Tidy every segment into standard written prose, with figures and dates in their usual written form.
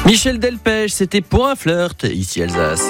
Michel Delpech, c'était pour un flirt, ici Alsace.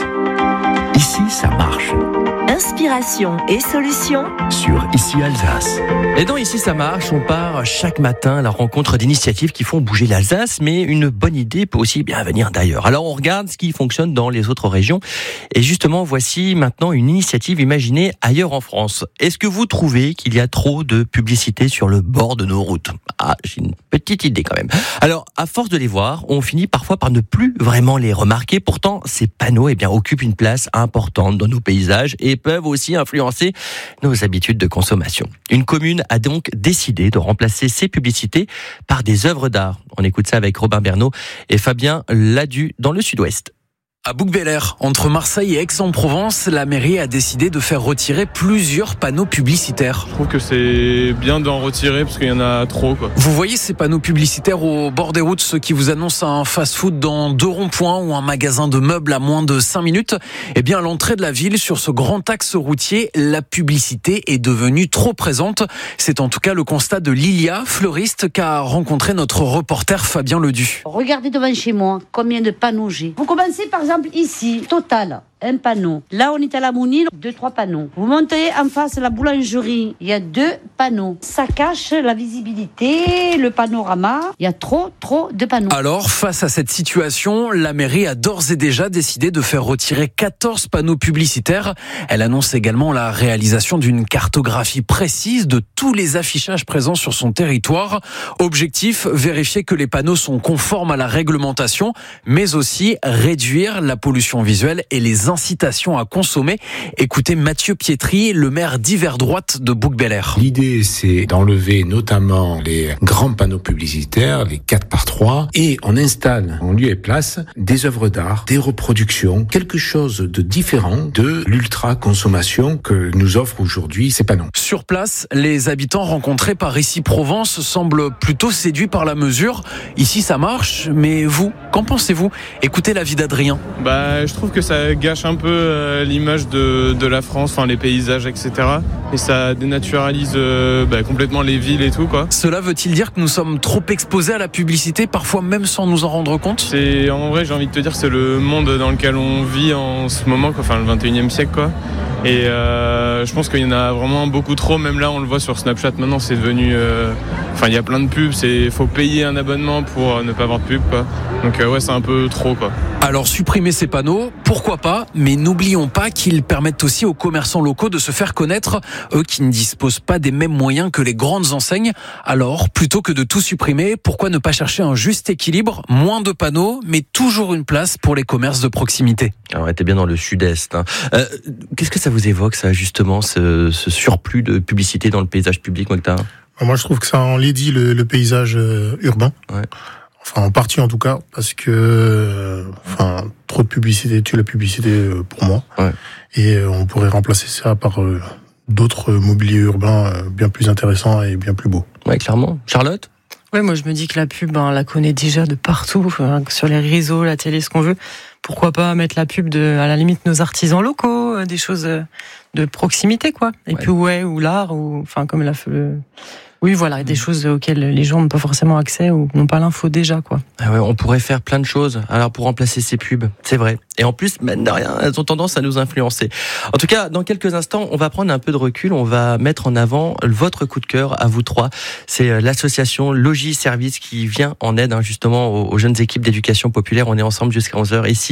Ici, ça marche. Inspiration et solutions Sur Ici Alsace. Et dans Ici ça marche, on part chaque matin à la rencontre d'initiatives qui font bouger l'Alsace, mais une bonne idée peut aussi bien venir d'ailleurs. Alors on regarde ce qui fonctionne dans les autres régions, et justement voici maintenant une initiative imaginée ailleurs en France. Est-ce que vous trouvez qu'il y a trop de publicité sur le bord de nos routes ? Ah, j'ai une petite idée quand même. Alors, à force de les voir, on finit parfois par ne plus vraiment les remarquer. Pourtant, ces panneaux occupent une place importante dans nos paysages et peuvent aussi influencer nos habitudes de consommation. Une commune a donc décidé de remplacer ces publicités par des œuvres d'art. On écoute ça avec Robin Bernot et Fabien Ladu dans le sud-ouest. À Bouc-Bel-Air, entre Marseille et Aix-en-Provence, la mairie a décidé de faire retirer plusieurs panneaux publicitaires. Je trouve que c'est bien d'en retirer parce qu'il y en a trop, quoi. Vous voyez ces panneaux publicitaires au bord des routes, ceux qui vous annoncent un fast-food dans 2 ronds-points ou un magasin de meubles à moins de 5 minutes ? Eh bien, à l'entrée de la ville, sur ce grand axe routier, la publicité est devenue trop présente. C'est en tout cas le constat de Lilia, fleuriste, qu'a rencontré notre reporter Fabien Ledu. Regardez devant chez moi combien de panneaux j'ai. Vous commencez par exemple ici, Total, un panneau. Là, on est à la Mounine, 2-3 panneaux. Vous montez en face la boulangerie, il y a 2 panneaux. Ça cache la visibilité, le panorama. Il y a trop de panneaux. Alors, face à cette situation, la mairie a d'ores et déjà décidé de faire retirer 14 panneaux publicitaires. Elle annonce également la réalisation d'une cartographie précise de tous les affichages présents sur son territoire. Objectif, vérifier que les panneaux sont conformes à la réglementation, mais aussi réduire la pollution visuelle et les incitations à consommer. Écoutez Mathieu Pietri, le maire d'hiver droite de Bouc-Bel-Air. L'idée, c'est d'enlever notamment les grands panneaux publicitaires, les 4x3, et on installe en lieu et place des œuvres d'art, des reproductions, quelque chose de différent de l'ultra-consommation que nous offrent aujourd'hui ces panneaux. Sur place, les habitants rencontrés par Ici Provence semblent plutôt séduits par la mesure. Ici, ça marche, mais vous, qu'en pensez-vous ? Écoutez l'avis d'Adrien. Je trouve que ça gâche un peu l'image de la France, enfin les paysages, etc. Et ça dénaturalise complètement les villes et tout, quoi. Cela veut-il dire que nous sommes trop exposés à la publicité, parfois même sans nous en rendre compte ? En vrai, j'ai envie de te dire, c'est le monde dans lequel on vit en ce moment, quoi. Enfin le 21e siècle, quoi. Et je pense qu'il y en a vraiment beaucoup trop. Même là, on le voit sur Snapchat. Maintenant, c'est devenu. Il y a plein de pubs. Faut payer un abonnement pour ne pas avoir de pub, quoi. Donc c'est un peu trop, quoi. Alors supprimer ces panneaux, pourquoi pas, mais n'oublions pas qu'ils permettent aussi aux commerçants locaux de se faire connaître, eux qui ne disposent pas des mêmes moyens que les grandes enseignes. Alors, plutôt que de tout supprimer, pourquoi ne pas chercher un juste équilibre, moins de panneaux, mais toujours une place pour les commerces de proximité. Alors, on était bien dans le sud-est. Qu'est-ce que ça vous évoque, ça, justement, ce surplus de publicité dans le paysage public, Mokhtar ? Moi, je trouve que ça enlaidit le paysage urbain. Ouais. Enfin, en partie en tout cas, parce que trop de publicité tue la publicité pour moi. Ouais. Et on pourrait remplacer ça par d'autres mobiliers urbains bien plus intéressants et bien plus beaux. Ouais, clairement. Charlotte ? Ouais, moi je me dis que la pub, on la connaît déjà de partout, sur les réseaux, la télé, ce qu'on veut. Pourquoi pas mettre la pub à la limite nos artisans locaux, des choses de proximité, quoi. Et puis ou l'art, comme la oui, voilà, des choses auxquelles les gens n'ont pas forcément accès ou n'ont pas l'info déjà, quoi. Ah ouais, on pourrait faire plein de choses. Alors pour remplacer ces pubs, c'est vrai. Et en plus, mine de rien, elles ont tendance à nous influencer. En tout cas, dans quelques instants, on va prendre un peu de recul. On va mettre en avant votre coup de cœur à vous trois. C'est l'association Logis Service qui vient en aide justement aux jeunes équipes d'éducation populaire. On est ensemble jusqu'à 11h. Et